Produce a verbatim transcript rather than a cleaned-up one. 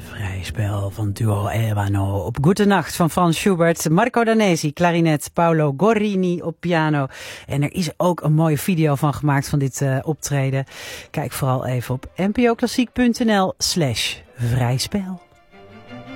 Vrij spel van Duo Ebano op Goedenacht van Frans Schubert, Marco Danesi, klarinet, Paolo Gorrini op piano. En er is ook een mooie video van gemaakt van dit uh, optreden. Kijk vooral even op n p o klassiek punt n l slash vrijspel.